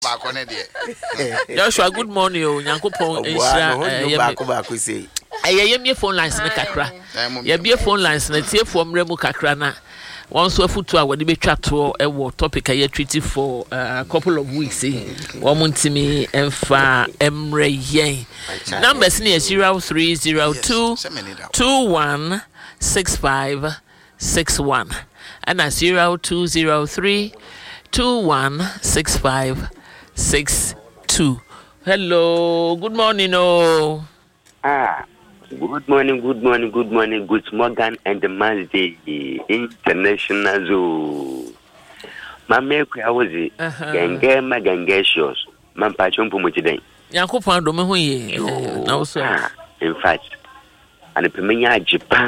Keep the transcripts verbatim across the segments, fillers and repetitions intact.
Joshua, good morning. Oh, Nyankopon Insha. Baako baako say. Aye, yem phone lines na kakra. Ye be phone lines na tie fo mremu kakra na. One so afutu a wode betwa to e wo topic a ye treat for a couple of weeks eh. Wo muntimi emfa emre yen. Numbers ni zero three zero two two one six five six one and a zero two zero three two one six five six two. Hello, good morning. Oh, ah, good morning, good morning, good morning, good Morgan and the Mazday International Zoo. Mamma, I was it. Ganga, my gangasios. Mampachon Pumuti. Yanko Pando, who ye? No, sir. In fact, and the Pemia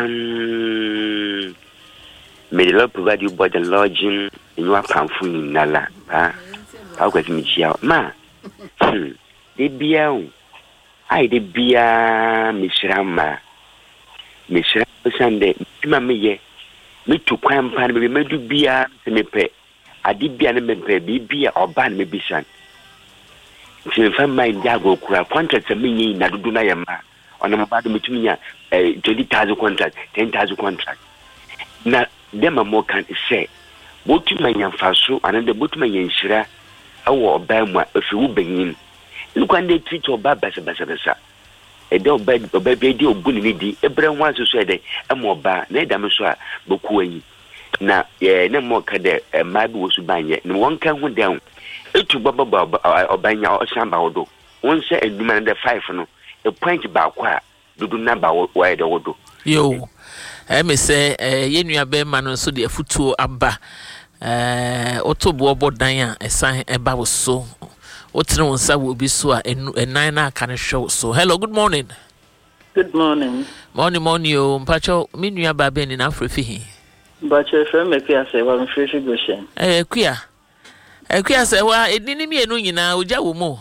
Japan may the Lord provide you by the lodging in your pamphlet, Nala. Ah, how was me, ma? Hmm. De biao ai de bia mishrama mishrama sande mama ye me tu kwan pan me medu bia se me pe ade bia ne me pe bia oba ne me bisan se fam mai dia go kura contract me yin na dudu na ye ma ona mo ba do metumi nya twenty thousand contract ten thousand contract na dem mo kan say botu manya faso anande botu manya nshira awo oba mu afi wo benyin look when they treat your baba basa basa e do oba oba be di obu ni di ebre ho aso so e de e mo ba na e da me so a boku anyi na ye ne mo ka de ma bi wo su banye ne won kan ho down etu baba obanya o shamba wodo won se eduma na five no e point ba kwa dudu number wo e de wodo yo e me se ye nua be ma no so de afutuo aba eh otobo obodan a esan e ba wo so Otra one sa will be so a nine can show. So hello, good morning. Good morning. Morning, morning, you Pacho, Minia Babin in Afrifi. But your friend make us say, well, I'm free to go. Eh, queer. Eh, queer say, well, it didn't mean you know, Jawumo.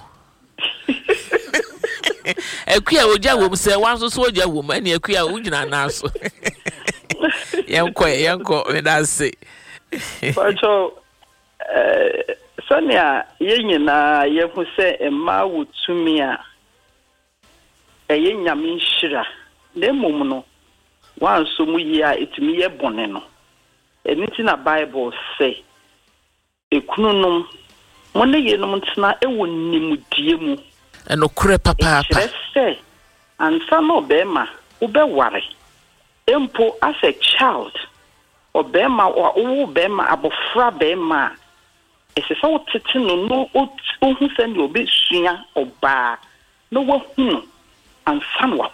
Eh, queer, Jawum say, once or so, Jawum, and you queer, Ujina Naso. Young quay, young quay, and I say. Pacho, eh, Sonia, ye na ye hu se ema wutumi a eye nyame nhira na mum no wan so mu yi a etimi ye bone no eniti na Bible say ekununum mo ne ye no ntena ewo nimudie mu eno kure papa papa say ansa no be ma wo be ware empo as a child obema o be ma abofra be ma ese so tete no no ohu se ni obe sua oba no wa hunu ansa no